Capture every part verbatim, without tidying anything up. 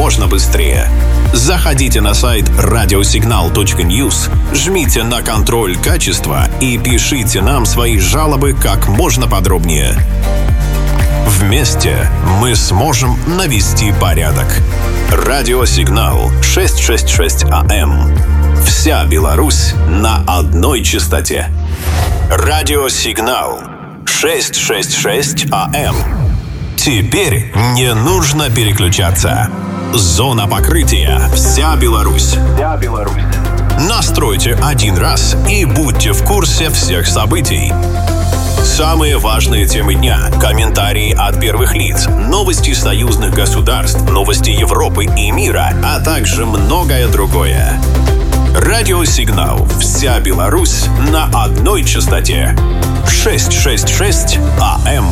можно быстрее. Заходите на сайт радиосигнал точка ньюс, жмите на контроль качества и пишите нам свои жалобы как можно подробнее. Вместе мы сможем навести порядок. Радиосигнал шестьсот шестьдесят шесть АМ. Вся Беларусь на одной частоте. Радиосигнал шестьсот шестьдесят шесть АМ. Теперь не нужно переключаться. Зона покрытия. Вся Беларусь. Вся Беларусь. Настройте один раз и будьте в курсе всех событий. Самые важные темы дня, комментарии от первых лиц, новости союзных государств, новости Европы и мира, а также многое другое. Радиосигнал «Вся Беларусь» на одной частоте. шестьсот шестьдесят шесть АМ.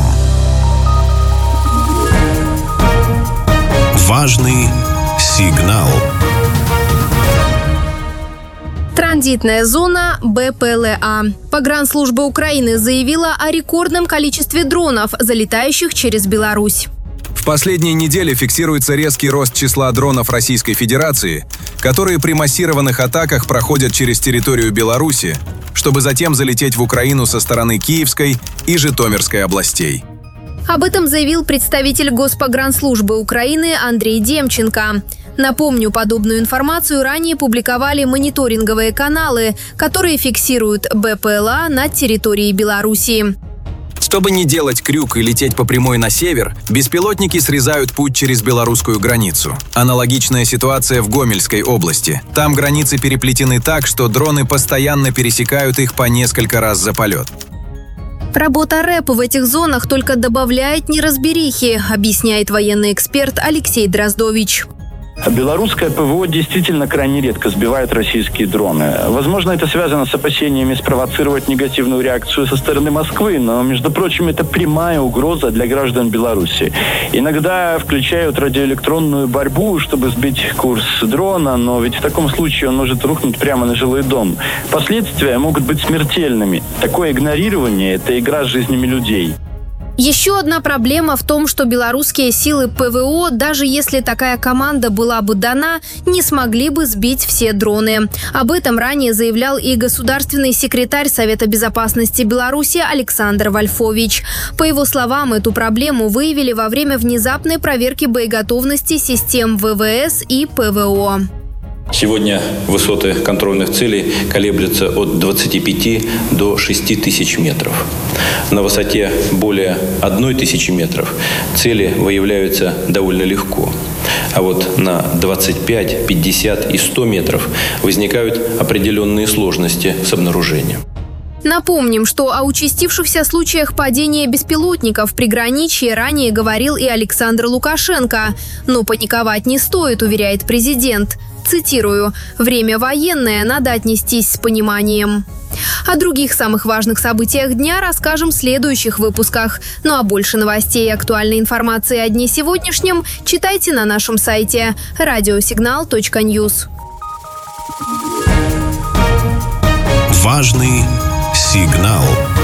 Важный сигнал. Транзитная зона БПЛА. Погранслужба Украины заявила о рекордном количестве дронов, залетающих через Беларусь. В последние недели фиксируется резкий рост числа дронов Российской Федерации, которые при массированных атаках проходят через территорию Беларуси, чтобы затем залететь в Украину со стороны Киевской и Житомирской областей. Об этом заявил представитель Госпогранслужбы Украины Андрей Демченко. Напомню, подобную информацию ранее публиковали мониторинговые каналы, которые фиксируют БПЛА над территорией Беларуси. Чтобы не делать крюк и лететь по прямой на север, беспилотники срезают путь через белорусскую границу. Аналогичная ситуация в Гомельской области. Там границы переплетены так, что дроны постоянно пересекают их по несколько раз за полет. Работа РЭП в этих зонах только добавляет неразберихи, объясняет военный эксперт Алексей Дроздович. Белорусское ПВО действительно крайне редко сбивает российские дроны. Возможно, это связано с опасениями спровоцировать негативную реакцию со стороны Москвы, но, между прочим, это прямая угроза для граждан Беларуси. Иногда включают радиоэлектронную борьбу, чтобы сбить курс дрона, но ведь в таком случае он может рухнуть прямо на жилой дом. Последствия могут быть смертельными. Такое игнорирование – это игра с жизнями людей. Еще одна проблема в том, что белорусские силы ПВО, даже если такая команда была бы дана, не смогли бы сбить все дроны. Об этом ранее заявлял и государственный секретарь Совета безопасности Беларуси Александр Вольфович. По его словам, эту проблему выявили во время внезапной проверки боеготовности систем ВВС и ПВО. Сегодня высоты контрольных целей колеблются от двадцати пяти до шести тысяч метров. На высоте более одной тысячи метров цели выявляются довольно легко. А вот на двадцать пять, пятьдесят и сто метров возникают определенные сложности с обнаружением. Напомним, что о участившихся случаях падения беспилотников в приграничье ранее говорил и Александр Лукашенко. Но паниковать не стоит, уверяет президент. Цитирую: «Время военное, надо отнестись с пониманием». О других самых важных событиях дня расскажем в следующих выпусках. Ну а больше новостей и актуальной информации о дне сегодняшнем читайте на нашем сайте радиосигнал точка ньюс. Важный сигнал.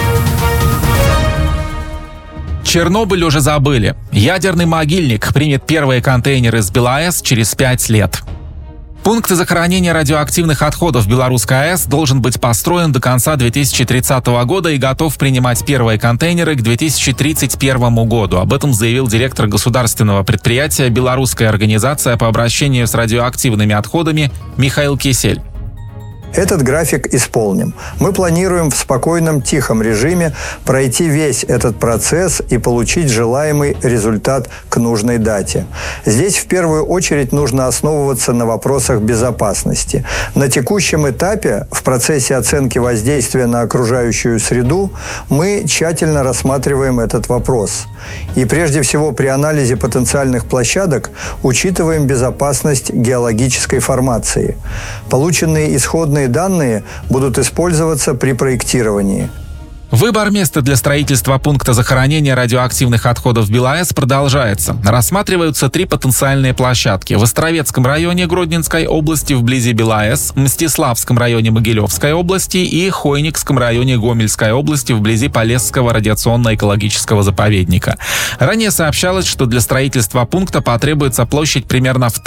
Чернобыль уже забыли. Ядерный могильник примет первые контейнеры с БелАЭС через пять лет. Пункт захоронения радиоактивных отходов Белорусской АЭС должен быть построен до конца две тысячи тридцатого года и готов принимать первые контейнеры к две тысячи тридцать первому году. Об этом заявил директор государственного предприятия «Белорусская организация по обращению с радиоактивными отходами» Михаил Кисель. Этот график исполним. Мы планируем в спокойном, тихом режиме пройти весь этот процесс и получить желаемый результат к нужной дате. Здесь в первую очередь нужно основываться на вопросах безопасности. На текущем этапе в процессе оценки воздействия на окружающую среду мы тщательно рассматриваем этот вопрос. И прежде всего при анализе потенциальных площадок учитываем безопасность геологической формации. Полученные исходные данные будут использоваться при проектировании. Выбор места для строительства пункта захоронения радиоактивных отходов БелАЭС продолжается. Рассматриваются три потенциальные площадки. В Островецком районе Гродненской области вблизи БелАЭС, Мстиславском районе Могилевской области и Хойникском районе Гомельской области вблизи Полесского радиационно-экологического заповедника. Ранее сообщалось, что для строительства пункта потребуется площадь примерно в